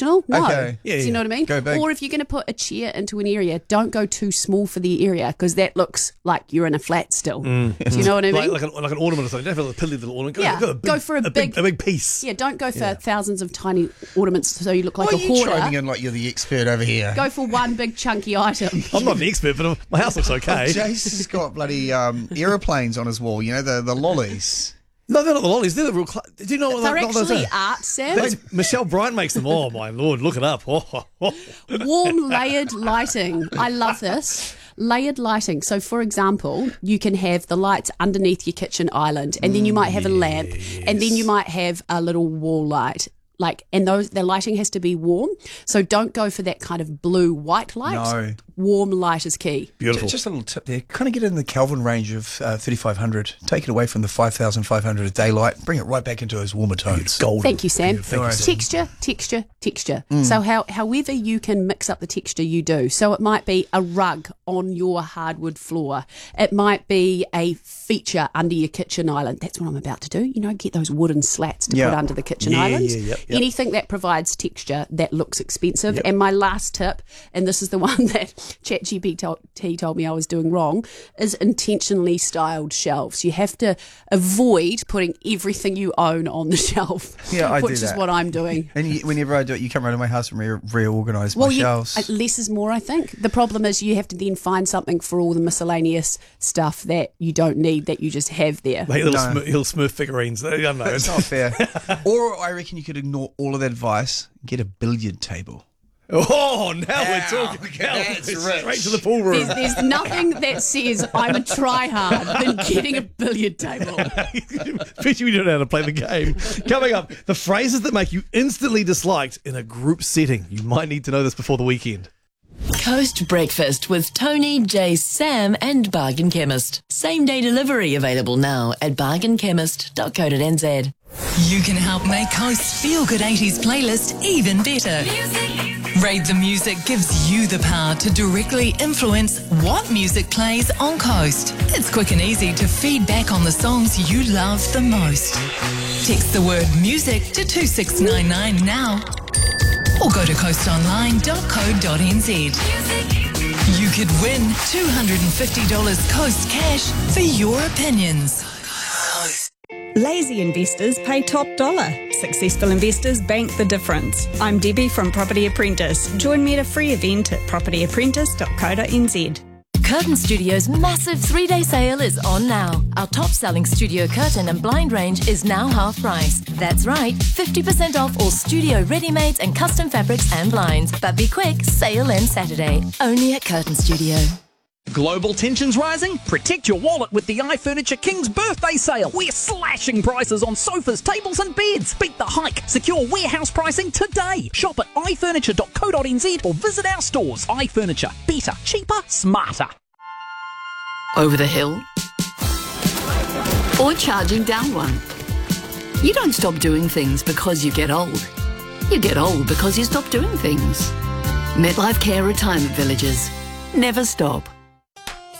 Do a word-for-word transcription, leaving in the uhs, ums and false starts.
proportional. No. Okay. Yeah, Do you know what I mean? Go big. Or if you're going to put a chair into an area, don't go too small for the area because that looks like you're in a flat still. Mm. Do you know what I mean? Like, like, an, like an ornament or something. Don't have a piddly little ornament. Go, Yeah, go, a big, go for a big, big- a big piece. Yeah, don't go for Yeah. thousands of tiny ornaments so you look like Why a are you hoarder. chiming in like you're the expert over here? Go for one big chunky item. I'm not the expert, but my house looks okay. Jace has got bloody um, aeroplanes on his wall, you know, the, the lollies. No, they're not the lollies. They're the real. Cl- Do you know what They're what those actually are? art, Sam. That's- Michelle Bryant makes them. Oh my lord, look it up. Oh, oh, oh. Warm layered lighting. I love this. Layered lighting. So, for example, you can have the lights underneath your kitchen island, and then you might have a lamp, and then you might have a little wall light. Like, and those the lighting has to be warm. So don't go for that kind of blue white light. No. Warm light is key. Beautiful. Just a little tip there. Kind of get it in the Kelvin range of uh, thirty-five hundred. Take it away from the five thousand five hundred a daylight. Bring it right back into those warmer tones. Golden. Thank you, Sam. Thank you, Sam. Texture, texture, texture. So how, however you can mix up the texture, you do. So it might be a rug on your hardwood floor. It might be a feature under your kitchen island. That's what I'm about to do. You know, get those wooden slats to Yeah. put under the kitchen Yeah, islands. yeah, yep, yep. Anything that provides texture that looks expensive. And my last tip, and this is the one that ChatGPT told me I was doing wrong, is intentionally styled shelves. You have to avoid putting everything you own on the shelf. Yeah, I do which is that. what I'm doing. And you, whenever I do it, you come around to my house and re- reorganise Well, my you, shelves. uh, less is more, I think. The problem is you have to then find something for all the miscellaneous stuff that you don't need that you just have there. Like little, No. Smurf, little Smurf figurines. I don't know. It's not fair. Or I reckon you could ignore all of that advice and get a billiard table. Oh, now we're Wow, talking. Now that's we're rich. straight to the pool room. There's, there's nothing that says I'm a tryhard than getting a billiard table. Especially when you don't know how to play the game. Coming up, the phrases that make you instantly disliked in a group setting. You might need to know this before the weekend. Coast Breakfast with Tony, Jay, Sam and Bargain Chemist. Same day delivery available now at bargain chemist dot co dot n z. You can help make Coast's Feel Good eighties playlist even better. Rate the Music gives you the power to directly influence what music plays on Coast. It's quick and easy to feedback on the songs you love the most. Text the word music to two six nine nine now or go to coast online dot co dot n z. You could win two hundred fifty dollars Coast cash for your opinions. Lazy investors pay top dollar. Successful investors bank the difference. I'm Debbie from Property Apprentice. Join me at a free event at property apprentice dot co dot n z. Curtain Studio's massive three-day sale is on now. Our top-selling studio curtain and blind range is now half price. That's right, fifty percent off all studio ready-mades and custom fabrics and blinds. But be quick, sale ends Saturday. Only at Curtain Studio. Global tensions rising? Protect your wallet with the iFurniture King's birthday sale. We're slashing prices on sofas, tables and beds. Beat the hike. Secure warehouse pricing today. Shop at i furniture dot co dot n z or visit our stores. iFurniture. Better, cheaper, smarter. Over the hill or charging down one. You don't stop doing things because you get old. You get old because you stop doing things. MetLife Care Retirement Villages. Never stop.